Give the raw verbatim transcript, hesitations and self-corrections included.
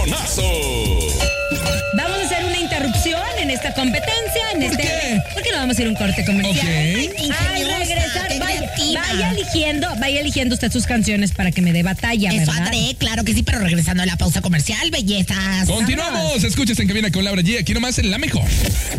Vamos a hacer una interrupción en esta competencia, en ¿Por este. qué? Porque nos vamos a ir a un corte comercial. Ok. Al regresar, qué vaya, creativa. vaya eligiendo, vaya eligiendo usted sus canciones para que me dé batalla, Eso ¿verdad? haré, claro que sí, pero regresando a la pausa comercial, bellezas. Continuamos. Escuchas En Cabina con Laura G. Aquí nomás en La Mejor.